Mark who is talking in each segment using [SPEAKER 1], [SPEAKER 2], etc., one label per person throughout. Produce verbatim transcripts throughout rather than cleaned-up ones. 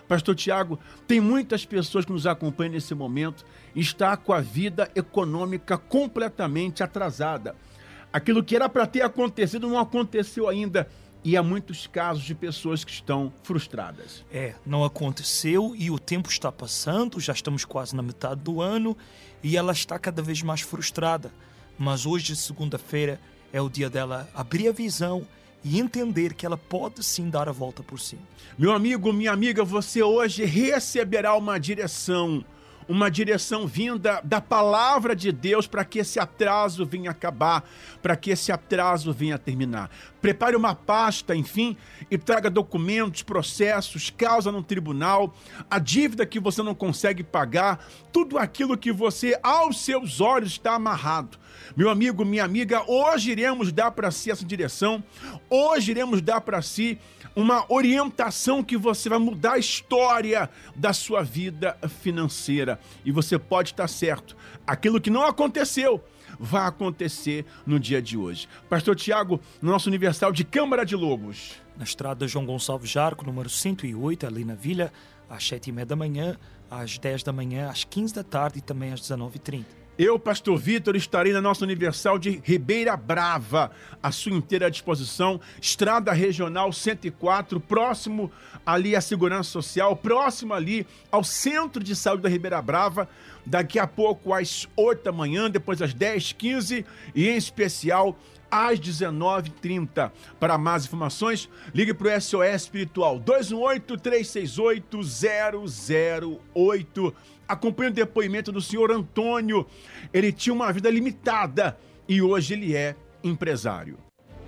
[SPEAKER 1] Pastor Tiago, tem muitas pessoas que nos acompanham nesse momento e está com a vida econômica completamente atrasada. Aquilo que era para ter acontecido não aconteceu ainda. E há muitos casos de pessoas que estão frustradas.
[SPEAKER 2] É, não aconteceu e o tempo está passando, já estamos quase na metade do ano e ela está cada vez mais frustrada. Mas hoje, segunda-feira, é o dia dela abrir a visão e entender que ela pode sim dar a volta por cima.
[SPEAKER 1] Meu amigo, minha amiga, você hoje receberá uma direção, uma direção vinda da palavra de Deus para que esse atraso venha acabar, para que esse atraso venha terminar. Prepare uma pasta, enfim, e traga documentos, processos, causa no tribunal, a dívida que você não consegue pagar, tudo aquilo que você, aos seus olhos, está amarrado. Meu amigo, minha amiga, hoje iremos dar para si essa direção, hoje iremos dar para si uma orientação que você vai mudar a história da sua vida financeira. E você pode estar certo, aquilo que não aconteceu, vai acontecer no dia de hoje. Pastor Tiago, no nosso Universal de Câmara de Lobos.
[SPEAKER 2] Na estrada João Gonçalves Jarco, número cento e oito, ali na Vila, às sete e meia da manhã, às dez da manhã, às quinze da tarde e também às dezenove e trinta.
[SPEAKER 1] Eu, Pastor Vitor, estarei na nossa Universal de Ribeira Brava, à sua inteira disposição, Estrada Regional cento e quatro, próximo ali à Segurança Social, próximo ali ao Centro de Saúde da Ribeira Brava, daqui a pouco às oito da manhã, depois às dez, quinze e em especial às dezenove e trinta. Para mais informações, ligue para o S O S Espiritual dois um oito, três seis oito, zero zero oito. Acompanhe o depoimento do senhor Antônio. Ele tinha uma vida limitada e hoje ele é empresário.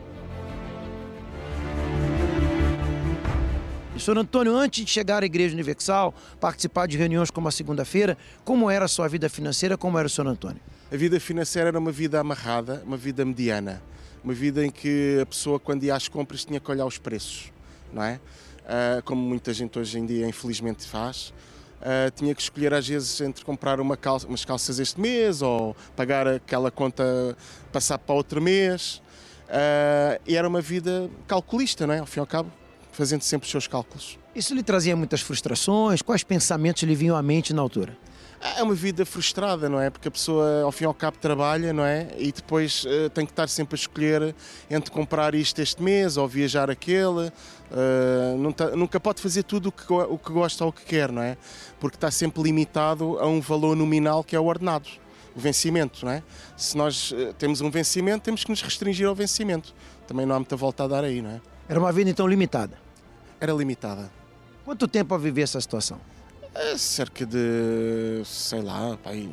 [SPEAKER 3] senhor Antônio, antes de chegar à Igreja Universal, participar de reuniões como a segunda-feira, como era a sua vida financeira, como era o senhor Antônio?
[SPEAKER 4] A vida financeira era uma vida amarrada, uma vida mediana, uma vida em que a pessoa, quando ia às compras, tinha que olhar os preços, não é? Uh, como muita gente hoje em dia, infelizmente, faz. Uh, tinha que escolher às vezes entre comprar uma calça, umas calças este mês ou pagar aquela conta, passar para outro mês. Uh, e era uma vida calculista, não é? Ao fim e ao cabo, fazendo sempre os seus cálculos.
[SPEAKER 3] Isso lhe trazia muitas frustrações? Quais pensamentos lhe vinham à mente na altura?
[SPEAKER 4] É uma vida frustrada, não é? Porque a pessoa, ao fim e ao cabo, trabalha, não é? E depois uh, tem que estar sempre a escolher entre comprar isto este mês ou viajar aquele. Uh, nunca, nunca pode fazer tudo o que, o que gosta ou o que quer, não é? Porque está sempre limitado a um valor nominal que é o ordenado, o vencimento, não é? Se nós uh, temos um vencimento, temos que nos restringir ao vencimento. Também não há muita volta a dar aí, não é?
[SPEAKER 3] Era uma vida, então, limitada?
[SPEAKER 4] Era limitada.
[SPEAKER 3] Quanto tempo a viver essa situação?
[SPEAKER 4] É cerca de, sei lá, pai,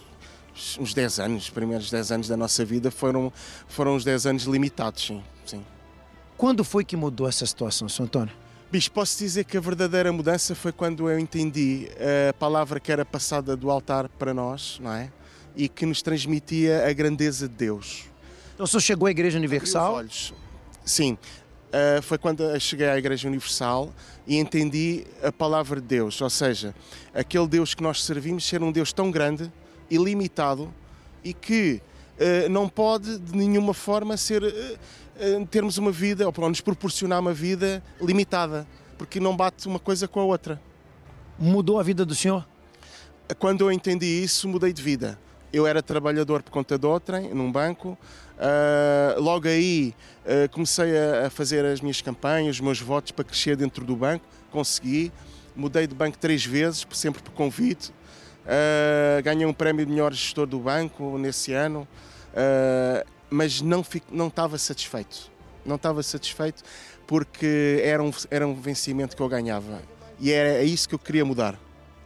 [SPEAKER 4] uns dez anos, os primeiros dez anos da nossa vida foram, foram os dez anos limitados, sim, sim.
[SPEAKER 3] Quando foi que mudou essa situação, senhor Antônio?
[SPEAKER 4] Bicho, posso dizer que a verdadeira mudança foi quando eu entendi a palavra que era passada do altar para nós, não é? E que nos transmitia a grandeza de Deus.
[SPEAKER 3] Então o senhor chegou à Igreja Universal?
[SPEAKER 4] Abri os olhos. Sim. Uh, foi quando eu cheguei à Igreja Universal e entendi a palavra de Deus, ou seja, aquele Deus que nós servimos ser um Deus tão grande, ilimitado e que uh, não pode de nenhuma forma ser, uh, uh, termos uma vida, ou nos proporcionar uma vida limitada, porque não bate uma coisa com a outra.
[SPEAKER 3] Mudou a vida do senhor?
[SPEAKER 4] Quando eu entendi isso, mudei de vida. Eu era trabalhador por conta de outrem, num banco. Uh, logo aí uh, comecei a, a fazer as minhas campanhas, os meus votos para crescer dentro do banco. Consegui. Mudei de banco três vezes, sempre por convite. Uh, ganhei um prémio de melhor gestor do banco nesse ano. Uh, mas não, fico, não estava satisfeito. Não estava satisfeito porque era um, era um vencimento que eu ganhava. E era isso que eu queria mudar.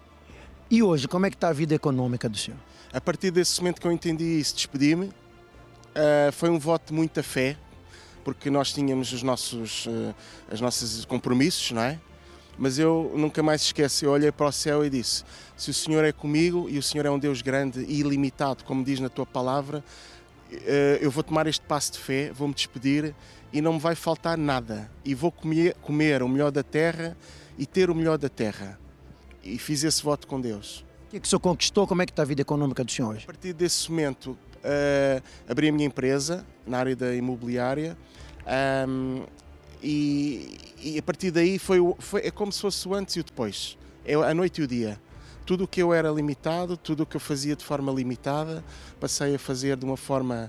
[SPEAKER 3] E hoje, como é que está a vida econômica do senhor?
[SPEAKER 4] A partir desse momento que eu entendi isso, despedi-me. Uh, foi um voto de muita fé, porque nós tínhamos os nossos, uh, os nossos compromissos, não é? Mas eu nunca mais esqueci, eu olhei para o céu e disse, se o Senhor é comigo e o Senhor é um Deus grande e ilimitado, como diz na tua palavra, uh, eu vou tomar este passo de fé, vou-me despedir e não me vai faltar nada. E vou comer, comer o melhor da terra e ter o melhor da terra. E fiz esse voto com Deus.
[SPEAKER 3] O que é que o senhor conquistou? Como é que está a vida econômica do senhor hoje?
[SPEAKER 4] A partir desse momento, uh, abri a minha empresa na área da imobiliária um, E, e a partir daí foi, foi, é como se fosse o antes e o depois. É a noite e o dia. Tudo o que eu era limitado, tudo o que eu fazia de forma limitada, passei a fazer de uma forma...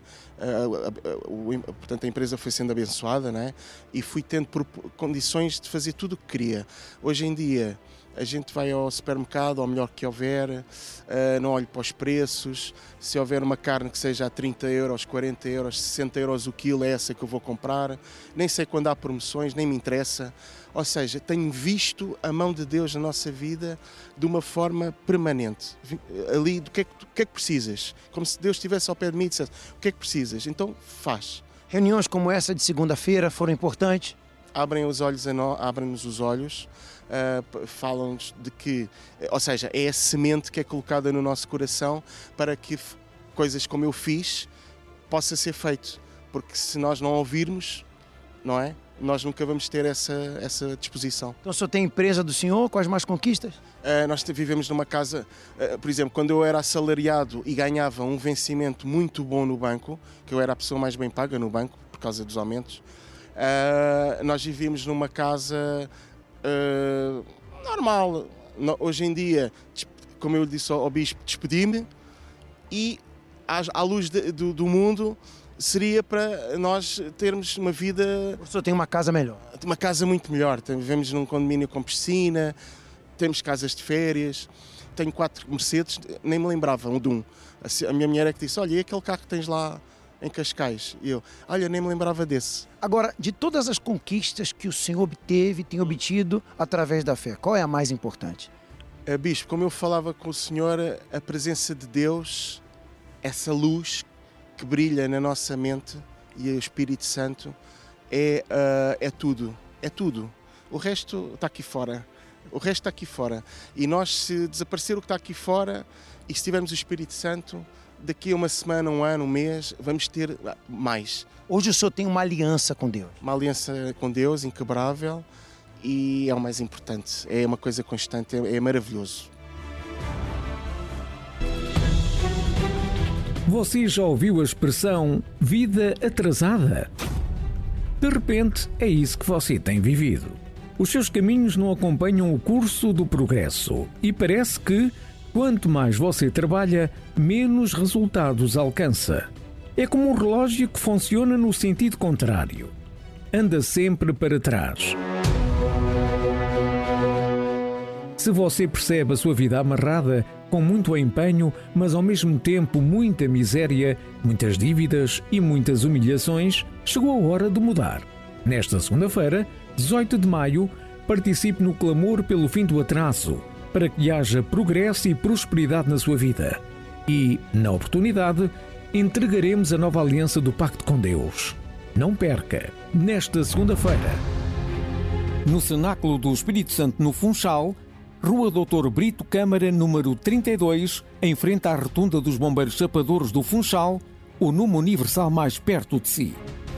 [SPEAKER 4] Uh, uh, uh, uh, portanto, a empresa foi sendo abençoada, né? E fui tendo condições de fazer tudo o que queria. Hoje em dia, a gente vai ao supermercado, ao melhor que houver, uh, não olho para os preços. Se houver uma carne que seja a trinta euros, quarenta euros, sessenta euros o quilo, é essa que eu vou comprar. Nem sei quando há promoções, nem me interessa. Ou seja, tenho visto a mão de Deus na nossa vida de uma forma permanente. Ali, do que é que, do que, é que precisas? Como se Deus estivesse ao pé de mim e dissesse, o que é que precisas? Então, faz.
[SPEAKER 3] Reuniões como essa de segunda-feira foram importantes?
[SPEAKER 4] Abrem os olhos a nós, abrem-nos os olhos, uh, falam-nos de que, ou seja, é a semente que é colocada no nosso coração para que coisas como eu fiz possa ser feito. Porque se nós não ouvirmos, não é? Nós nunca vamos ter essa, essa disposição.
[SPEAKER 3] Então o senhor tem empresa do senhor? Quais mais conquistas?
[SPEAKER 4] Uh, nós vivemos numa casa, uh, por exemplo, quando eu era assalariado e ganhava um vencimento muito bom no banco, que eu era a pessoa mais bem paga no banco, por causa dos aumentos, uh, nós vivíamos numa casa uh, normal. No, hoje em dia, como eu disse ao, ao bispo, despedi-me e à, à luz de, do, do mundo... seria para nós termos uma vida...
[SPEAKER 3] O senhor tem uma casa melhor?
[SPEAKER 4] Uma casa muito melhor. Vivemos num condomínio com piscina, temos casas de férias, tenho quatro Mercedes, nem me lembrava um de um. A minha mulher é que disse, olha, e aquele carro que tens lá em Cascais? E eu, olha, nem me lembrava desse.
[SPEAKER 3] Agora, de todas as conquistas que o senhor obteve, tem obtido através da fé, qual é a mais importante?
[SPEAKER 4] Uh, bispo, como eu falava com o senhor, a presença de Deus, essa luz que brilha na nossa mente e o Espírito Santo é, uh, é tudo, é tudo. O resto está aqui fora, o resto está aqui fora. E nós, se desaparecer o que está aqui fora e se tivermos o Espírito Santo, daqui a uma semana, um ano, um mês, vamos ter mais.
[SPEAKER 3] Hoje o senhor tem uma aliança com Deus?
[SPEAKER 4] Uma aliança com Deus inquebrável e é o mais importante, é uma coisa constante, é, é maravilhoso.
[SPEAKER 5] Você já ouviu a expressão vida atrasada? De repente, é isso que você tem vivido. Os seus caminhos não acompanham o curso do progresso e parece que, quanto mais você trabalha, menos resultados alcança. É como um relógio que funciona no sentido contrário. Anda sempre para trás. Se você percebe a sua vida amarrada, com muito empenho, mas ao mesmo tempo muita miséria, muitas dívidas e muitas humilhações, chegou a hora de mudar. Nesta segunda-feira, dezoito de maio, participe no clamor pelo fim do atraso, para que haja progresso e prosperidade na sua vida. E, na oportunidade, entregaremos a nova aliança do Pacto com Deus. Não perca, nesta segunda-feira. No Cenáculo do Espírito Santo no Funchal, Rua doutor Brito Câmara, número trinta e dois, em frente à rotunda dos Bombeiros Chapadores do Funchal, o número universal mais perto de si.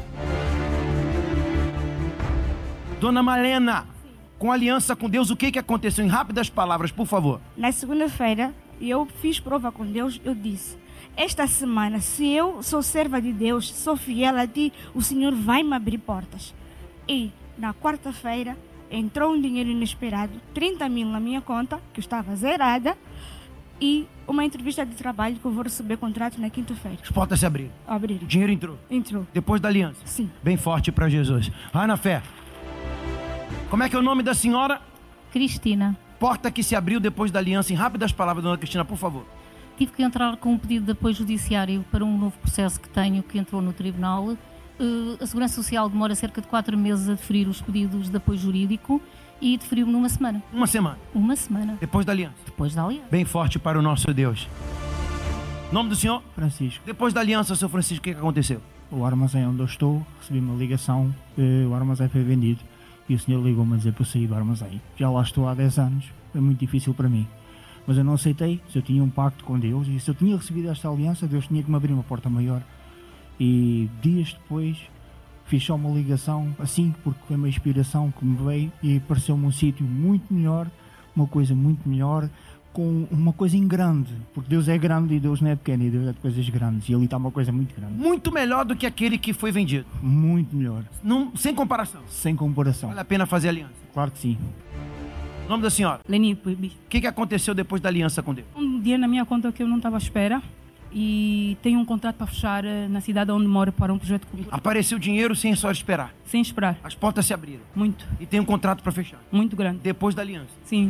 [SPEAKER 3] Dona Malena, com aliança com Deus, o que, que aconteceu? Em rápidas palavras, por favor.
[SPEAKER 6] Na segunda-feira, eu fiz prova com Deus, eu disse, esta semana, se eu sou serva de Deus, sou fiel a ti, o Senhor vai me abrir portas. E, na quarta-feira, entrou um dinheiro inesperado, trinta mil na minha conta, que estava zerada, e uma entrevista de trabalho que eu vou receber contrato na quinta-feira.
[SPEAKER 3] As portas se abriram.
[SPEAKER 6] Abriram.
[SPEAKER 3] Dinheiro entrou.
[SPEAKER 6] Entrou.
[SPEAKER 3] Depois da aliança.
[SPEAKER 6] Sim.
[SPEAKER 3] Bem forte para Jesus. Vai na fé. Como é que é o nome da senhora?
[SPEAKER 7] Cristina.
[SPEAKER 3] Porta que se abriu depois da aliança. Em rápidas palavras, dona Cristina, por favor.
[SPEAKER 7] Tive que entrar com um pedido de apoio judiciário para um novo processo que tenho, que entrou no tribunal. Uh, a Segurança Social demora cerca de quatro meses a deferir os pedidos de apoio jurídico e deferiu-me numa semana.
[SPEAKER 3] Uma semana?
[SPEAKER 7] Uma semana.
[SPEAKER 3] Depois da aliança?
[SPEAKER 7] Depois da aliança.
[SPEAKER 3] Bem forte para o nosso Deus. Nome do senhor?
[SPEAKER 8] Francisco.
[SPEAKER 3] Depois da aliança, senhor Francisco, o que, que aconteceu?
[SPEAKER 8] O armazém onde eu estou, recebi uma ligação, uh, o armazém foi vendido e o senhor ligou-me a dizer para eu sair do armazém. Já lá estou há dez anos, é muito difícil para mim. Mas eu não aceitei, se eu tinha um pacto com Deus e se eu tinha recebido esta aliança, Deus tinha que me abrir uma porta maior. E dias depois fiz só uma ligação, assim, porque foi uma inspiração que me veio e pareceu-me um sítio muito melhor, uma coisa muito melhor, com uma coisa em grande, porque Deus é grande e Deus não é pequeno, e Deus é de coisas grandes, e ali está uma coisa muito grande.
[SPEAKER 3] Muito melhor do que aquele que foi vendido.
[SPEAKER 8] Muito melhor.
[SPEAKER 3] Não, sem comparação.
[SPEAKER 8] Sem comparação.
[SPEAKER 3] Vale a pena fazer aliança.
[SPEAKER 8] Claro que sim.
[SPEAKER 3] O nome da senhora?
[SPEAKER 9] Leni Puibi.
[SPEAKER 3] O que, que aconteceu depois da aliança com Deus?
[SPEAKER 9] Um dia na minha conta que eu não estava à espera e tenho um contrato para fechar eh, na cidade onde moro para um projeto cultural.
[SPEAKER 3] Apareceu dinheiro sem só esperar.
[SPEAKER 9] Sem esperar.
[SPEAKER 3] As portas se abriram.
[SPEAKER 9] Muito.
[SPEAKER 3] E tem um contrato para fechar.
[SPEAKER 9] Muito grande.
[SPEAKER 3] Depois da aliança.
[SPEAKER 9] Sim.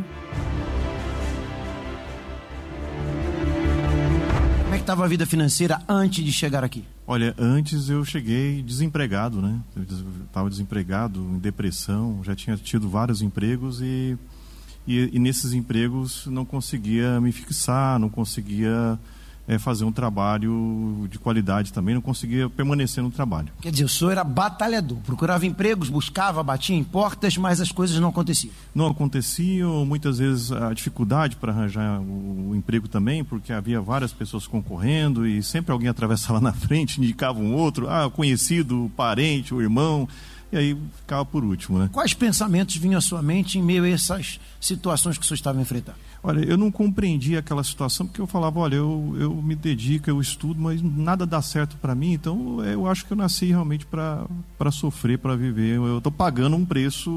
[SPEAKER 3] Como é que estava a vida financeira antes de chegar aqui?
[SPEAKER 10] Olha, antes eu cheguei desempregado, né? Eu estava desempregado, em depressão, já tinha tido vários empregos e, e, e nesses empregos não conseguia me fixar, não conseguia é, fazer um trabalho de qualidade também, não conseguia permanecer no trabalho.
[SPEAKER 3] Quer dizer, o senhor era batalhador, procurava empregos, buscava, batia em portas, mas as coisas não aconteciam.
[SPEAKER 10] Não aconteciam, muitas vezes a dificuldade para arranjar o, o emprego também, porque havia várias pessoas concorrendo e sempre alguém atravessava na frente, indicava um outro, ah, conhecido, parente, o irmão, e aí ficava por último, né?
[SPEAKER 3] Quais pensamentos vinham à sua mente em meio a essas situações que o senhor estava enfrentando?
[SPEAKER 10] Olha, eu não compreendia aquela situação, porque eu falava, olha, eu, eu me dedico, eu estudo, mas nada dá certo para mim, então eu acho que eu nasci realmente para sofrer, para viver. Eu estou pagando um preço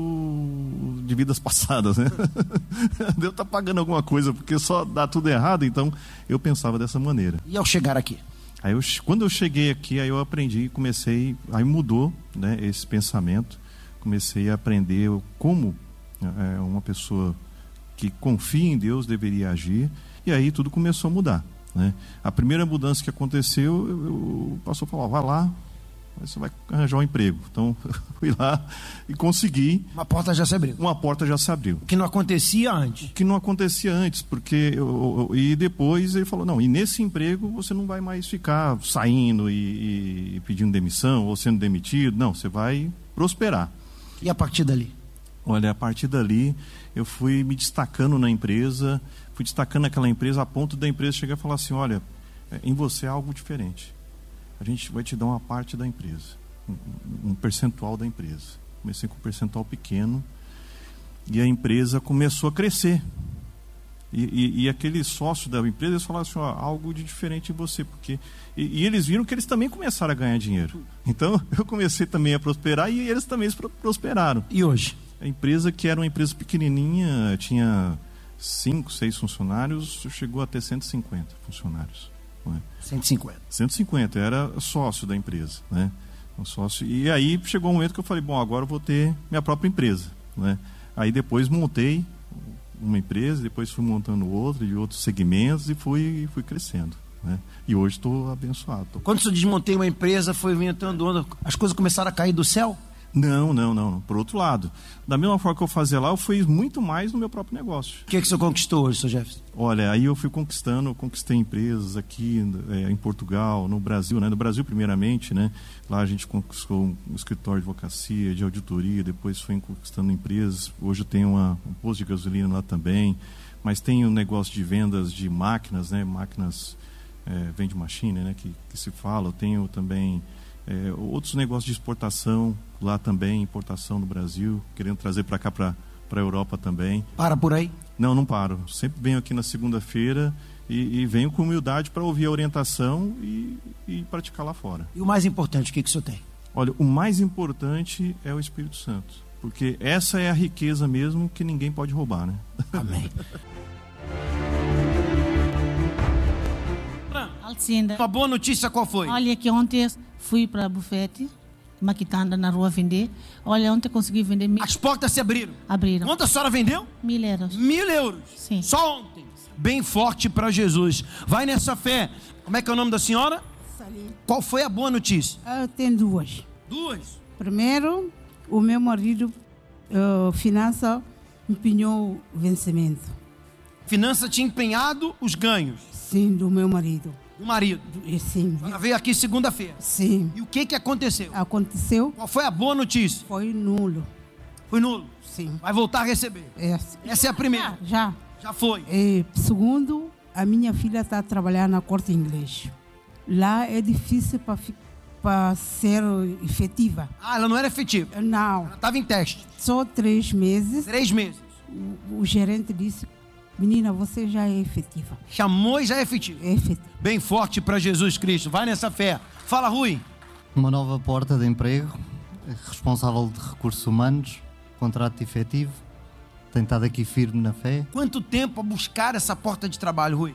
[SPEAKER 10] de vidas passadas, né? Deus está pagando alguma coisa, porque só dá tudo errado, então eu pensava dessa maneira.
[SPEAKER 3] E ao chegar aqui?
[SPEAKER 10] Aí eu, quando eu cheguei aqui, aí eu aprendi, comecei, aí mudou, né, esse pensamento, comecei a aprender como é, uma pessoa que confia em Deus deveria agir, e aí tudo começou a mudar, né? A primeira mudança que aconteceu, eu, eu, o pastor falou, vai lá, você vai arranjar um emprego. Então, eu fui lá e consegui.
[SPEAKER 3] Uma porta já se abriu.
[SPEAKER 10] Uma porta já se abriu.
[SPEAKER 3] O que não acontecia antes.
[SPEAKER 10] O que não acontecia antes, porque eu, eu, e depois ele falou, não, e nesse emprego você não vai mais ficar saindo e, e pedindo demissão ou sendo demitido, não, você vai prosperar.
[SPEAKER 3] E a partir dali?
[SPEAKER 10] Olha, a partir dali eu fui me destacando na empresa, fui destacando aquela empresa a ponto da empresa chegar e falar assim, olha, em você há algo diferente. A gente vai te dar uma parte da empresa, um, um percentual da empresa. Comecei com um percentual pequeno e a empresa começou a crescer. E, e, e aquele sócio da empresa, eles falaram assim, ó, algo de diferente em você, porque e, e eles viram que eles também começaram a ganhar dinheiro. Então eu comecei também a prosperar e eles também prosperaram.
[SPEAKER 3] E hoje?
[SPEAKER 10] A empresa, que era uma empresa pequenininha, tinha cinco, seis funcionários, chegou a ter cento e cinquenta funcionários. Não é?
[SPEAKER 3] cento e cinquenta?
[SPEAKER 10] cento e cinquenta, eu era sócio da empresa, né? Um sócio, e aí chegou um momento que eu falei, bom, agora eu vou ter minha própria empresa, né? Aí depois montei uma empresa, depois fui montando outra de outros segmentos e fui, fui crescendo, né? E hoje estou abençoado. Tô...
[SPEAKER 3] Quando você desmontei uma empresa, foi inventando onda, as coisas começaram a cair do céu?
[SPEAKER 10] Não, não, não. Por outro lado, da mesma forma que eu fazia lá, eu fiz muito mais no meu próprio negócio.
[SPEAKER 3] O que é que o senhor conquistou hoje, senhor Jefferson?
[SPEAKER 10] Olha, aí eu fui conquistando, eu conquistei empresas aqui é, em Portugal, no Brasil, né? No Brasil primeiramente, né? Lá a gente conquistou um escritório de advocacia, de auditoria, depois fui conquistando empresas. Hoje eu tenho uma, um posto de gasolina lá também, mas tem um negócio de vendas de máquinas, né? Máquinas, é, vende machine, né? Que, que se fala. Eu tenho também é, outros negócios de exportação, lá também, importação do Brasil, querendo trazer para cá, para a Europa também.
[SPEAKER 3] Para por aí?
[SPEAKER 10] Não, não paro. Sempre venho aqui na segunda-feira e, e venho com humildade para ouvir a orientação e, e praticar lá fora.
[SPEAKER 3] E o mais importante, o que, que o senhor tem?
[SPEAKER 10] Olha, o mais importante é o Espírito Santo, porque essa é a riqueza mesmo que ninguém pode roubar, né?
[SPEAKER 3] Amém.
[SPEAKER 11] Alcinda.
[SPEAKER 3] Uma boa notícia qual foi?
[SPEAKER 11] Olha, que ontem fui para a bufete, maquitanda na rua vender. Olha, ontem consegui vender mil.
[SPEAKER 3] As portas se abriram?
[SPEAKER 11] Abriram.
[SPEAKER 3] Quanto a senhora vendeu?
[SPEAKER 11] Mil euros.
[SPEAKER 3] Mil euros?
[SPEAKER 11] Sim.
[SPEAKER 3] Só ontem. Bem forte para Jesus. Vai nessa fé. Como é que é o nome da senhora?
[SPEAKER 12] Salim.
[SPEAKER 3] Qual foi a boa notícia?
[SPEAKER 12] Eu tenho duas.
[SPEAKER 3] Duas?
[SPEAKER 12] Primeiro, o meu marido, uh, finança, empenhou o vencimento.
[SPEAKER 3] Finança tinha empenhado os ganhos?
[SPEAKER 12] Sim, do meu marido.
[SPEAKER 3] Do marido?
[SPEAKER 12] Sim.
[SPEAKER 3] Ela veio aqui segunda-feira?
[SPEAKER 12] Sim.
[SPEAKER 3] E o que que aconteceu?
[SPEAKER 12] Aconteceu.
[SPEAKER 3] Qual foi a boa notícia?
[SPEAKER 12] Foi nulo.
[SPEAKER 3] Foi nulo?
[SPEAKER 12] Sim.
[SPEAKER 3] Vai voltar a receber?
[SPEAKER 12] Essa,
[SPEAKER 3] Essa é a primeira?
[SPEAKER 12] Já.
[SPEAKER 3] Já foi?
[SPEAKER 12] E, segundo, a minha filha está trabalhando na corte inglês. Lá é difícil para ser efetiva.
[SPEAKER 3] Ah, ela não era efetiva?
[SPEAKER 12] Não.
[SPEAKER 3] Ela estava em teste?
[SPEAKER 12] Só três meses.
[SPEAKER 3] Três meses?
[SPEAKER 12] O, o gerente disse Menina, você já é efetiva.
[SPEAKER 3] Chamou e já é efetivo.
[SPEAKER 12] É efetivo.
[SPEAKER 3] Bem forte para Jesus Cristo. Vai nessa fé. Fala, Rui.
[SPEAKER 13] Uma nova porta de emprego, responsável de recursos humanos, contrato efetivo. Tenho estado aqui firme na fé.
[SPEAKER 3] Quanto tempo a buscar essa porta de trabalho, Rui?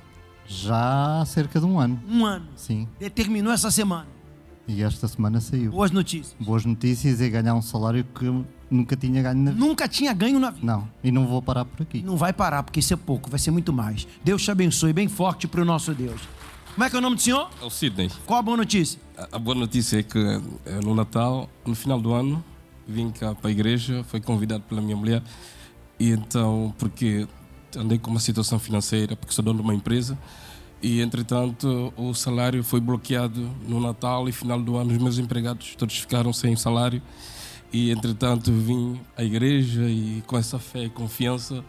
[SPEAKER 13] Já há cerca de um ano.
[SPEAKER 3] Um ano.
[SPEAKER 13] Sim.
[SPEAKER 3] Determinou essa semana.
[SPEAKER 13] E esta semana saiu.
[SPEAKER 3] Boas notícias.
[SPEAKER 13] Boas notícias e ganhar um salário que eu nunca tinha ganho na vida.
[SPEAKER 3] Nunca tinha ganho na vida.
[SPEAKER 13] Não, e não vou parar por aqui.
[SPEAKER 3] Não vai parar, porque isso é pouco, vai ser muito mais. Deus te abençoe bem forte para o nosso Deus. Como é que é o nome do senhor?
[SPEAKER 14] É o Sidney.
[SPEAKER 3] Qual a boa notícia?
[SPEAKER 14] A, a boa notícia é que é, no Natal, no final do ano, vim cá para a igreja, fui convidado pela minha mulher. E então, porque andei com uma situação financeira, porque sou dono de uma empresa. E, entretanto, o salário foi bloqueado no Natal e final do ano. Os meus empregados todos ficaram sem salário. E, entretanto, vim à igreja e com essa fé e confiança.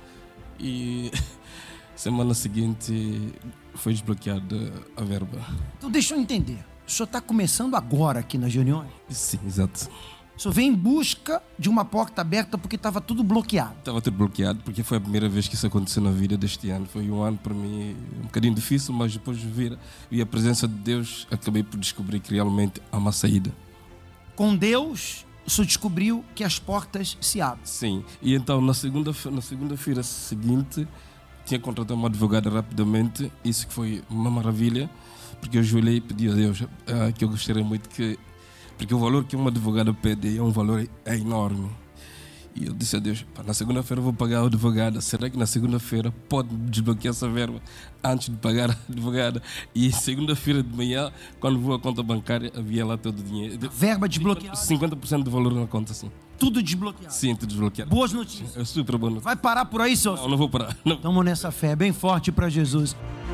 [SPEAKER 14] E semana seguinte foi desbloqueada a verba.
[SPEAKER 3] Então, deixa eu entender. O senhor está começando agora aqui nas reuniões?
[SPEAKER 14] Sim, exato.
[SPEAKER 3] O senhor vem em busca de uma porta aberta porque estava tudo bloqueado.
[SPEAKER 14] Estava tudo bloqueado porque foi a primeira vez que isso aconteceu na vida deste ano. Foi um ano para mim um bocadinho difícil, mas depois de vir e a presença de Deus, acabei por descobrir que realmente há uma saída.
[SPEAKER 3] Com Deus, o senhor descobriu que as portas se abrem.
[SPEAKER 14] Sim, e então na segunda-feira na segunda-feira seguinte tinha contratado uma advogada rapidamente. Isso que foi uma maravilha, porque eu ajoelhei e pedi a Deus ah, que eu gostaria muito que... Porque o valor que uma advogada pede é um valor é enorme. E eu disse a Deus, na segunda-feira eu vou pagar a advogada. Será que na segunda-feira pode desbloquear essa verba antes de pagar a advogada? E segunda-feira de manhã, quando vou à conta bancária, havia lá todo o dinheiro.
[SPEAKER 3] Verba desbloqueada?
[SPEAKER 14] cinquenta por cento do valor na conta, sim.
[SPEAKER 3] Tudo desbloqueado?
[SPEAKER 14] Sim, tudo desbloqueado.
[SPEAKER 3] Boas notícias.
[SPEAKER 14] É super boa notícia.
[SPEAKER 3] Vai parar por aí, senhor?
[SPEAKER 14] Não, não vou parar. Não.
[SPEAKER 3] Estamos nessa fé bem forte para Jesus.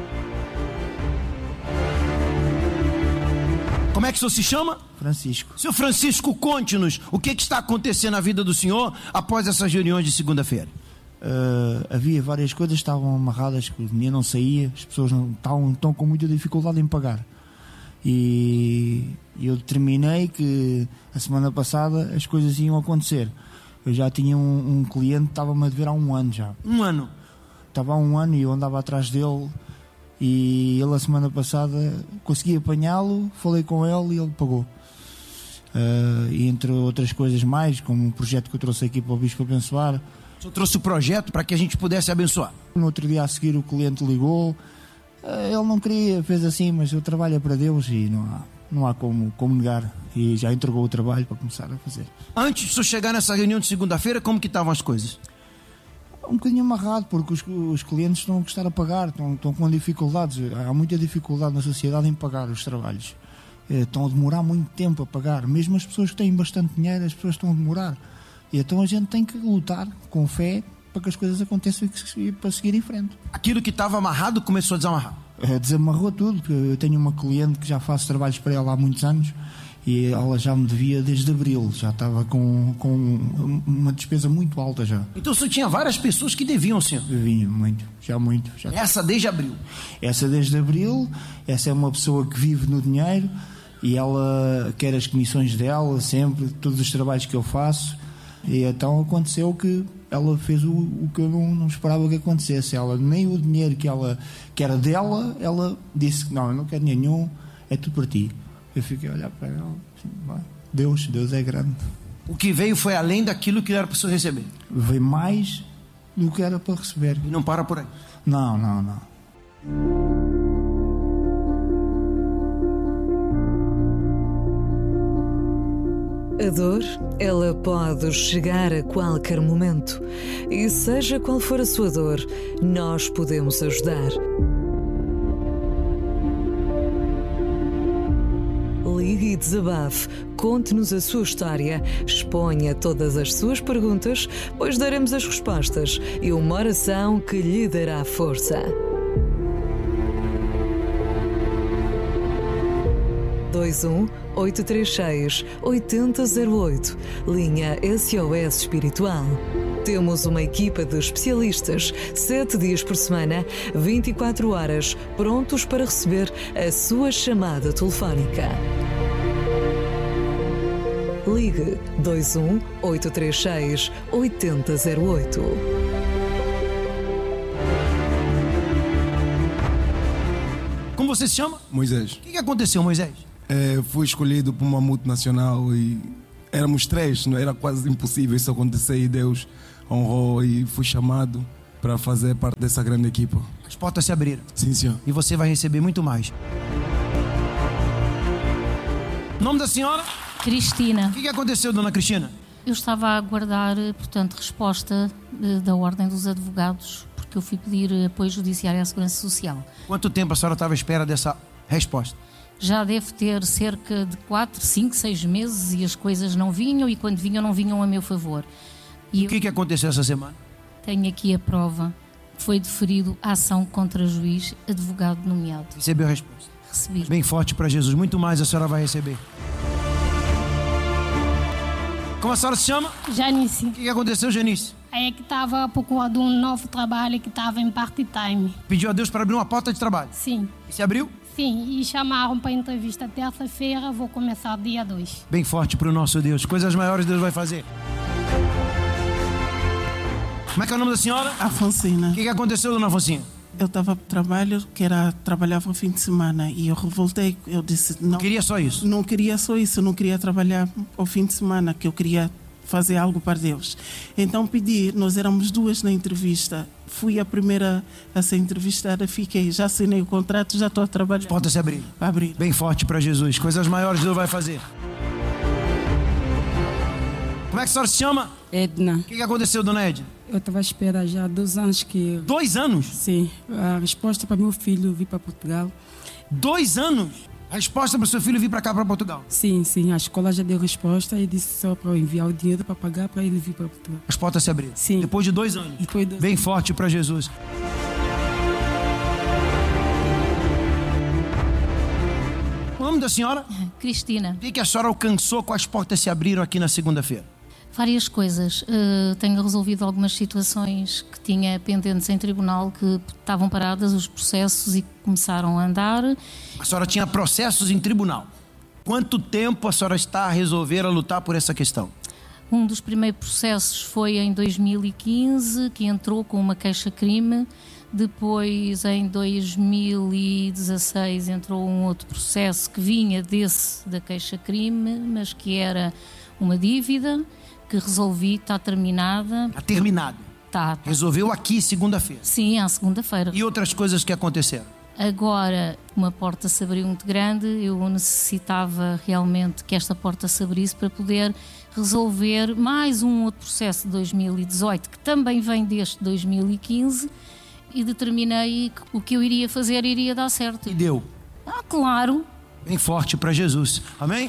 [SPEAKER 3] Como é que o senhor se chama?
[SPEAKER 8] Francisco.
[SPEAKER 3] Senhor Francisco, conte-nos o que, que está acontecendo na vida do senhor após essas reuniões de segunda-feira.
[SPEAKER 8] Uh, havia várias coisas que estavam amarradas, que o dinheiro não saía, as pessoas não estavam, estão com muita dificuldade em pagar. E eu determinei que a semana passada as coisas iam acontecer. Eu já tinha um, um cliente que estava-me a dever há um ano já.
[SPEAKER 3] Um ano?
[SPEAKER 8] Estava há um ano e eu andava atrás dele. E ele, a semana passada, consegui apanhá-lo, falei com ele e ele pagou. Uh, e entre outras coisas mais, como um projeto que eu trouxe aqui para o Bispo abençoar.
[SPEAKER 3] O senhor trouxe o projeto para que a gente pudesse abençoar?
[SPEAKER 8] No outro dia a seguir o cliente ligou. Uh, ele não queria, fez assim, mas eu trabalho para Deus e não há, não há como, como negar. E já entregou o trabalho para começar a fazer.
[SPEAKER 3] Antes de o senhor chegar nessa reunião de segunda-feira, como que estavam as coisas?
[SPEAKER 8] Um bocadinho amarrado, porque os, os clientes estão a gostar a pagar, estão, estão com dificuldades. Há muita dificuldade na sociedade em pagar os trabalhos. Estão a demorar muito tempo a pagar. Mesmo as pessoas que têm bastante dinheiro, as pessoas estão a demorar. E então a gente tem que lutar com fé para que as coisas aconteçam e para seguir em frente.
[SPEAKER 3] Aquilo que estava amarrado começou a desamarrar?
[SPEAKER 8] Desamarrou tudo. Eu tenho uma cliente que já faço trabalhos para ela há muitos anos. E ela já me devia desde abril, já estava com, com uma despesa muito alta já.
[SPEAKER 3] Então o senhor tinha várias pessoas que deviam, senhor?
[SPEAKER 8] Deviam, muito, já muito. Já.
[SPEAKER 3] Essa desde abril?
[SPEAKER 8] Essa desde abril, essa é uma pessoa que vive no dinheiro e ela quer as comissões dela sempre, todos os trabalhos que eu faço. E então aconteceu que ela fez o, o que eu não, não esperava que acontecesse. Ela, nem o dinheiro que, ela, que era dela, ela disse que não, eu não quero nenhum, é tudo para ti. Eu fiquei a olhar para ela, assim, Deus, Deus é grande.
[SPEAKER 3] O que veio foi além daquilo que era para o senhor receber?
[SPEAKER 8] Veio mais do que era para receber.
[SPEAKER 3] E não para por aí?
[SPEAKER 8] Não, não, não.
[SPEAKER 15] A dor, ela pode chegar a qualquer momento. E seja qual for a sua dor, nós podemos ajudar. Ligue e desabafe, conte-nos a sua história, exponha todas as suas perguntas, pois daremos as respostas e uma oração que lhe dará força. dois um oito três seis oito zero zero oito, linha S O S Espiritual. Temos uma equipa de especialistas, sete dias por semana, vinte e quatro horas, prontos para receber a sua chamada telefónica. Ligue dois um oito três seis oito zero zero oito.
[SPEAKER 3] você se chama?
[SPEAKER 16] Moisés.
[SPEAKER 3] O que, que aconteceu, Moisés?
[SPEAKER 16] É, fui escolhido por uma multinacional e éramos três, não era quase impossível isso acontecer e Deus honrou e fui chamado para fazer parte dessa grande equipa.
[SPEAKER 3] As portas se abriram.
[SPEAKER 16] Sim, senhor.
[SPEAKER 3] E você vai receber muito mais. Nome da senhora?
[SPEAKER 7] Cristina.
[SPEAKER 3] O que, que aconteceu, dona Cristina?
[SPEAKER 7] Eu estava a aguardar, portanto, resposta de, da Ordem dos Advogados, porque eu fui pedir apoio judiciário à Segurança Social.
[SPEAKER 3] Quanto tempo a senhora estava à espera dessa resposta?
[SPEAKER 7] Já deve ter cerca de quatro, cinco, seis meses e as coisas não vinham, e quando vinham, não vinham a meu favor.
[SPEAKER 3] E o que, que aconteceu essa semana?
[SPEAKER 7] Tenho aqui a prova. Foi deferido a ação contra juiz, advogado nomeado.
[SPEAKER 3] Recebeu a resposta?
[SPEAKER 7] Recebi.
[SPEAKER 3] Bem forte para Jesus. Muito mais a senhora vai receber. Como a senhora se chama?
[SPEAKER 17] Janice.
[SPEAKER 3] O que, que aconteceu, Janice?
[SPEAKER 17] Aí é que estava procurando um novo trabalho que estava em part-time.
[SPEAKER 3] Pediu a Deus para abrir uma porta de trabalho?
[SPEAKER 17] Sim.
[SPEAKER 3] E se abriu?
[SPEAKER 17] Sim, e chamaram para entrevista terça-feira, vou começar dia dois.
[SPEAKER 3] Bem forte para o nosso Deus. Coisas maiores Deus vai fazer. Como é que é o nome da senhora?
[SPEAKER 18] Afonsina.
[SPEAKER 3] O que, que aconteceu, dona Afonsina?
[SPEAKER 18] Eu estava para trabalho, que era trabalhava no fim de semana, e eu revoltei. Eu disse não.
[SPEAKER 3] Queria só isso?
[SPEAKER 18] Não queria só isso, não queria trabalhar ao fim de semana, que eu queria fazer algo para Deus. Então pedi, nós éramos duas na entrevista. Fui a primeira a ser entrevistada, fiquei, já assinei o contrato, já estou a trabalhar.
[SPEAKER 3] Porta se abrir.
[SPEAKER 18] Para abrir.
[SPEAKER 3] Bem forte para Jesus. Coisas maiores Deus vai fazer. Como é que a senhora se chama?
[SPEAKER 12] Edna.
[SPEAKER 3] O que, que aconteceu, dona Edna?
[SPEAKER 12] Eu estava à espera já há dois anos que...
[SPEAKER 3] Dois anos?
[SPEAKER 12] Sim. A resposta para meu filho vir para Portugal.
[SPEAKER 3] Dois anos? A resposta para o seu filho vir para cá, para Portugal?
[SPEAKER 12] Sim, sim. A escola já deu resposta e disse só para eu enviar o dinheiro para pagar para ele vir para Portugal.
[SPEAKER 3] As portas se abriram?
[SPEAKER 12] Sim.
[SPEAKER 3] Depois de dois anos?
[SPEAKER 12] Depois de dois
[SPEAKER 3] Bem
[SPEAKER 12] anos.
[SPEAKER 3] forte para Jesus. O nome da senhora?
[SPEAKER 7] Cristina.
[SPEAKER 3] O que, que a senhora alcançou com as portas se abriram aqui na segunda-feira?
[SPEAKER 7] Várias coisas. Uh, tenho resolvido algumas situações que tinha pendentes em tribunal, que estavam paradas os processos e começaram a andar.
[SPEAKER 3] A senhora tinha processos em tribunal. Quanto tempo a senhora está a resolver, a lutar por essa questão?
[SPEAKER 7] Um dos primeiros processos foi em dois mil e quinze, que entrou com uma queixa-crime. Depois, em dois mil e dezasseis, entrou um outro processo que vinha desse da queixa-crime, mas que era uma dívida que resolvi, está terminada.
[SPEAKER 3] Está terminado?
[SPEAKER 7] Está. Tá.
[SPEAKER 3] Resolveu aqui, segunda-feira?
[SPEAKER 7] Sim, à segunda-feira.
[SPEAKER 3] E outras coisas que aconteceram?
[SPEAKER 7] Agora, uma porta se abriu muito grande, eu necessitava realmente que esta porta se abrisse para poder resolver mais um outro processo de dois mil e dezoito, que também vem deste dois mil e quinze, e determinei que o que eu iria fazer iria dar certo.
[SPEAKER 3] E deu?
[SPEAKER 7] Ah, claro.
[SPEAKER 3] Bem forte para Jesus. Amém?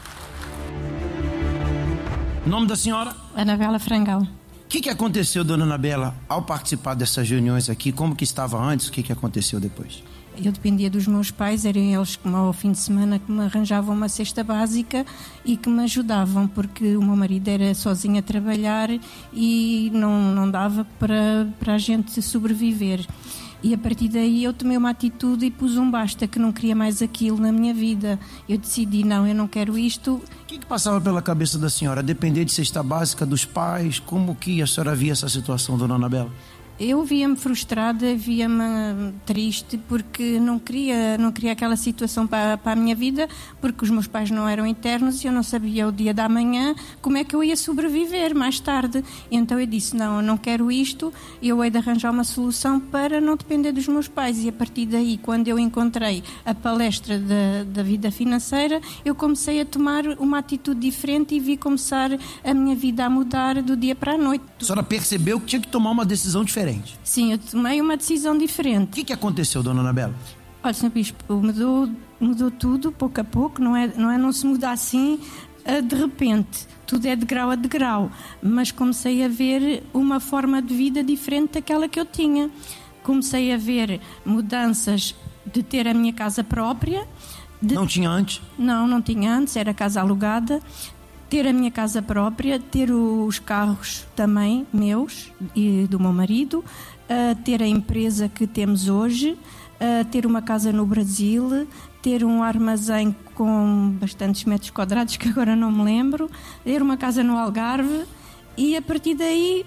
[SPEAKER 3] Nome da senhora?
[SPEAKER 17] Anabela Frangal.
[SPEAKER 3] O que, que aconteceu, dona Anabela, ao participar dessas reuniões aqui? Como que estava antes? O que, que aconteceu depois?
[SPEAKER 17] Eu dependia dos meus pais, eram eles que ao fim de semana que me arranjavam uma cesta básica e que me ajudavam, porque o meu marido era sozinho a trabalhar e não, não dava para, para a gente sobreviver. E a partir daí eu tomei uma atitude e pus um basta, que não queria mais aquilo na minha vida. Eu decidi, não, eu não quero isto.
[SPEAKER 3] O que, que passava pela cabeça da senhora? Depender de cesta básica dos pais? Como que a senhora via essa situação, dona Anabela?
[SPEAKER 17] Eu via-me frustrada, via-me triste, porque não queria, não queria aquela situação para, para a minha vida, porque os meus pais não eram eternos e eu não sabia o dia da manhã como é que eu ia sobreviver mais tarde. Então eu disse, não, eu não quero isto, eu hei de arranjar uma solução para não depender dos meus pais. E a partir daí, quando eu encontrei a palestra da, da vida financeira, eu comecei a tomar uma atitude diferente e vi começar a minha vida a mudar do dia para a noite.
[SPEAKER 3] A senhora percebeu que tinha que tomar uma decisão diferente?
[SPEAKER 17] Sim, eu tomei uma decisão diferente.
[SPEAKER 3] O que, que aconteceu, dona Anabela?
[SPEAKER 17] Olha, senhor Bispo, mudou, mudou tudo, pouco a pouco, não é, não é não se muda assim de repente, tudo é de grau a degrau, mas comecei a ver uma forma de vida diferente daquela que eu tinha. Comecei a ver mudanças de ter a minha casa própria. De...
[SPEAKER 3] Não tinha antes?
[SPEAKER 17] Não, não tinha antes, era casa alugada. Ter a minha casa própria, ter os carros também meus e do meu marido, uh, ter a empresa que temos hoje, uh, ter uma casa no Brasil, ter um armazém com bastantes metros quadrados, que agora não me lembro, ter uma casa no Algarve, e a partir daí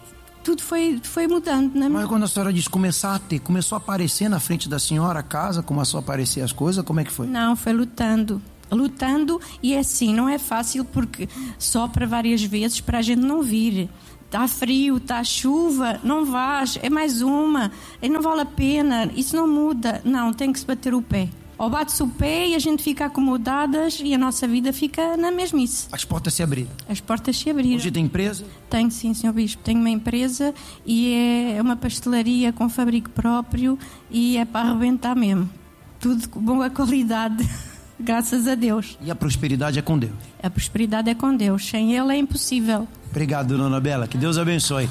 [SPEAKER 17] tudo foi, foi mudando. Na
[SPEAKER 3] Mas quando a senhora diz começar a ter, começou a aparecer na frente da senhora a casa, começou a aparecer as coisas, como é que foi?
[SPEAKER 17] Não, foi lutando. Lutando, e é assim, não é fácil porque sopra várias vezes para a gente não vir. Está frio, está chuva, não vais, é mais uma, e não vale a pena, isso não muda. Não, tem que se bater o pé. Ou bate-se o pé e a gente fica acomodadas e a nossa vida fica na mesmice.
[SPEAKER 3] As portas se abriram?
[SPEAKER 17] As portas se abriram.
[SPEAKER 3] Hoje tem empresa?
[SPEAKER 17] Tenho, sim, senhor Bispo. Tenho uma empresa e é uma pastelaria com fabrico próprio e é para arrebentar mesmo. Tudo com boa qualidade, graças a Deus.
[SPEAKER 3] E a prosperidade é com Deus?
[SPEAKER 17] A prosperidade é com Deus. Sem Ele é impossível.
[SPEAKER 3] Obrigado, dona Bela. Que Deus abençoe.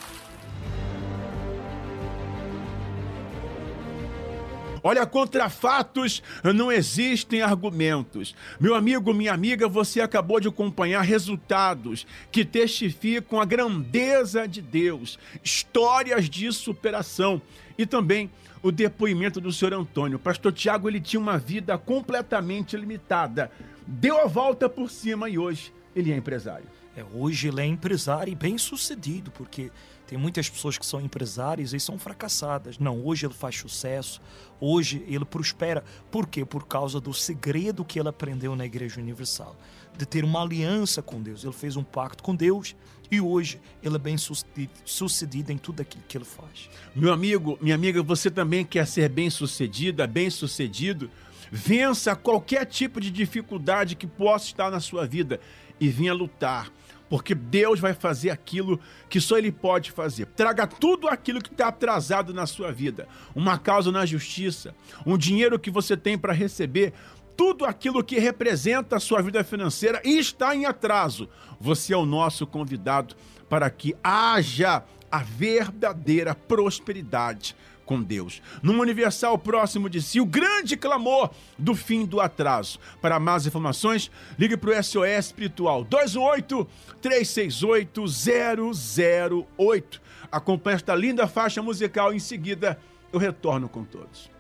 [SPEAKER 1] Olha, contra fatos não existem argumentos. Meu amigo, minha amiga, você acabou de acompanhar resultados que testificam a grandeza de Deus, histórias de superação e também o depoimento do senhor Antônio. O pastor Tiago, ele tinha uma vida completamente limitada, deu a volta por cima e hoje ele é empresário.
[SPEAKER 2] É, hoje ele é empresário e bem sucedido, porque tem muitas pessoas que são empresárias e são fracassadas. Não, hoje ele faz sucesso, hoje ele prospera. Por quê? Por causa do segredo que ele aprendeu na Igreja Universal, de ter uma aliança com Deus. Ele fez um pacto com Deus e hoje ele é bem sucedido, sucedido em tudo aquilo que ele faz.
[SPEAKER 1] Meu amigo, minha amiga, você também quer ser bem sucedida, bem sucedido? Vença qualquer tipo de dificuldade que possa estar na sua vida e venha lutar. Porque Deus vai fazer aquilo que só Ele pode fazer. Traga tudo aquilo que está atrasado na sua vida. Uma causa na justiça, um dinheiro que você tem para receber, tudo aquilo que representa a sua vida financeira e está em atraso. Você é o nosso convidado para que haja a verdadeira prosperidade com Deus. Num universal próximo de si, o grande clamor do fim do atraso. Para mais informações, ligue para o S O S Espiritual dois um oito, três seis oito, zero zero oito. Acompanhe esta linda faixa musical, em seguida eu retorno com todos.